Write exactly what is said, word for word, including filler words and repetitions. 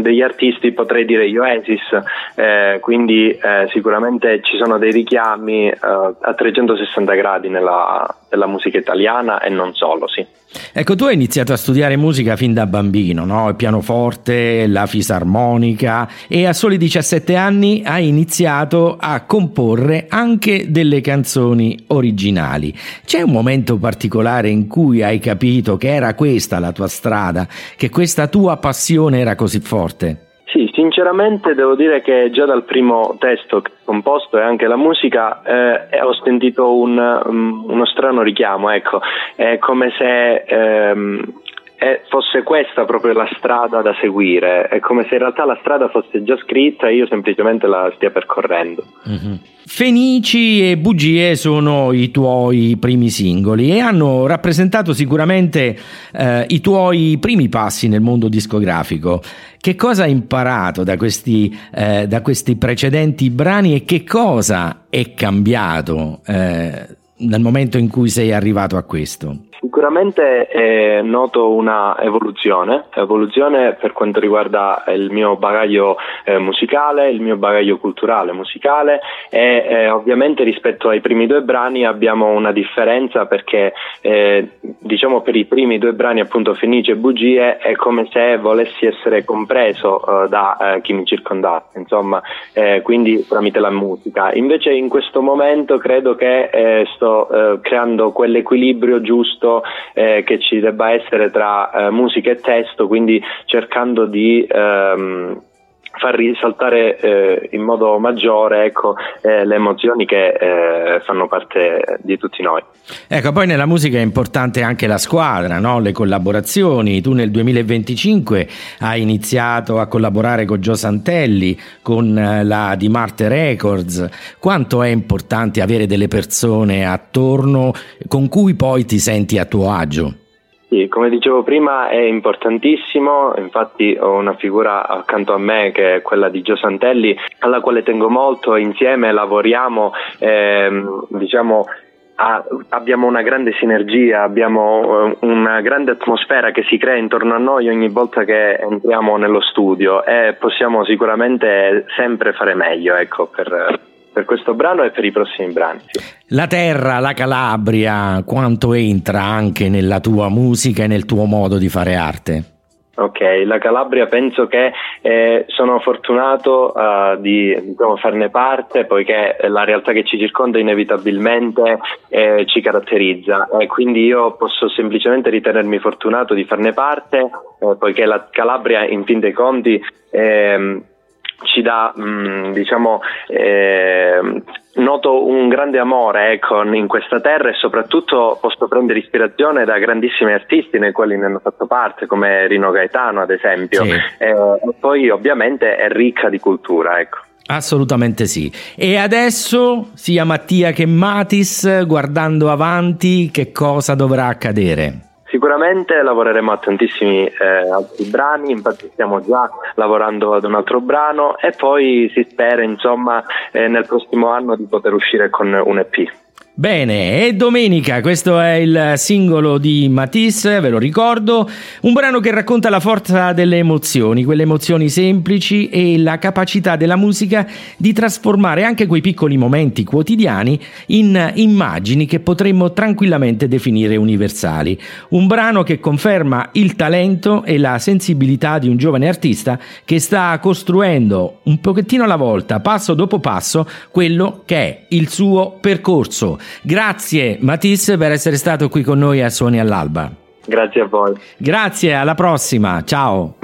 degli artisti potrei dire gli Oasis, eh, quindi eh, sicuramente ci sono dei richiami eh, a trecentosessanta gradi nella, nella musica italiana e non solo, sì. Ecco, tu hai iniziato a studiare musica fin da bambino, no? Il pianoforte, la fisarmonica, e a soli diciassette anni hai iniziato a comporre anche delle canzoni originali. C'è un momento particolare in cui hai capito che era questa la tua strada, che questa tua passione era così forte? Sì, sinceramente devo dire che già dal primo testo che ho composto e anche la musica eh, ho sentito un, um, uno strano richiamo, ecco, è come se ehm, eh, fosse questa proprio la strada da seguire, è come se in realtà la strada fosse già scritta e io semplicemente la stia percorrendo. Mm-hmm. Fenici e Bugie sono i tuoi primi singoli e hanno rappresentato sicuramente eh, i tuoi primi passi nel mondo discografico. Che cosa hai imparato da questi, eh, da questi precedenti brani e che cosa è cambiato eh, nel momento in cui sei arrivato a questo? Sicuramente eh, noto una evoluzione, evoluzione per quanto riguarda il mio bagaglio eh, musicale, il mio bagaglio culturale musicale e eh, ovviamente rispetto ai primi due brani abbiamo una differenza perché eh, diciamo per i primi due brani appunto Fenici e Bugie è come se volessi essere compreso eh, da eh, chi mi circondava, insomma, eh, quindi tramite la musica. Invece in questo momento credo che eh, sto eh, creando quell'equilibrio giusto Eh, che ci debba essere tra eh, musica e testo, quindi cercando di ehm, far risaltare eh, in modo maggiore ecco, eh, le emozioni che eh, fanno parte di tutti noi. Ecco, poi nella musica è importante anche la squadra, no? Le collaborazioni. Tu nel duemilaventicinque hai iniziato a collaborare con Gio Santelli, con la Di Marte Records. Quanto è importante avere delle persone attorno con cui poi ti senti a tuo agio? Sì, come dicevo prima è importantissimo, infatti ho una figura accanto a me che è quella di Gio Santelli alla quale tengo molto, insieme lavoriamo ehm, diciamo Ah, abbiamo una grande sinergia, abbiamo uh, una grande atmosfera che si crea intorno a noi ogni volta che entriamo nello studio e possiamo sicuramente sempre fare meglio ecco, per, per questo brano e per i prossimi brani. Sì. La terra, la Calabria, quanto entra anche nella tua musica e nel tuo modo di fare arte? Ok, la Calabria penso che eh, sono fortunato uh, di diciamo, farne parte poiché la realtà che ci circonda inevitabilmente eh, ci caratterizza e quindi io posso semplicemente ritenermi fortunato di farne parte eh, poiché la Calabria in fin dei conti eh, ci dà mh, diciamo eh, noto un grande amore ecco, in questa terra e soprattutto posso prendere ispirazione da grandissimi artisti nei quali ne hanno fatto parte come Rino Gaetano ad esempio sì. eh, e poi ovviamente è ricca di cultura ecco. Assolutamente sì. E adesso sia Mattia che Mathis, guardando avanti, che cosa dovrà accadere? Sicuramente lavoreremo a tantissimi eh, altri brani, infatti stiamo già lavorando ad un altro brano e poi si spera insomma eh, nel prossimo anno di poter uscire con un E P. Bene, e domenica, questo è il singolo di Mathis, ve lo ricordo, un brano che racconta la forza delle emozioni, quelle emozioni semplici e la capacità della musica di trasformare anche quei piccoli momenti quotidiani in immagini che potremmo tranquillamente definire universali. Un brano che conferma il talento e la sensibilità di un giovane artista che sta costruendo un pochettino alla volta, passo dopo passo, quello che è il suo percorso. Grazie Mathis per essere stato qui con noi a Suoni all'Alba. Grazie a voi. Grazie, alla prossima, ciao.